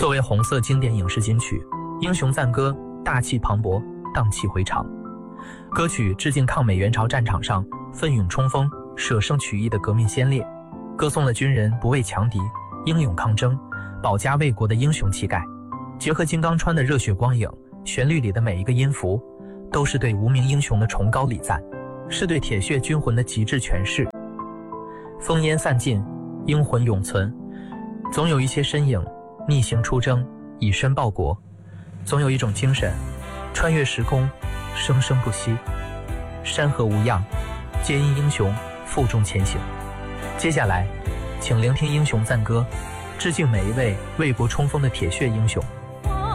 作为红色经典影视金曲，《英雄赞歌》大气磅礴，荡气回肠。歌曲致敬抗美援朝战场上奋勇冲锋、舍生取义的革命先烈，歌颂了军人不畏强敌、英勇抗争、保家卫国的英雄气概。结合金刚川的热血光影，旋律里的每一个音符都是对无名英雄的崇高礼赞，是对铁血军魂的极致诠释。烽烟散尽，英魂永存，总有一些身影逆行出征，以身报国；总有一种精神穿越时空，生生不息。山河无恙，皆因英雄负重前行。接下来请聆听英雄赞歌，致敬每一位为国冲锋的铁血英雄。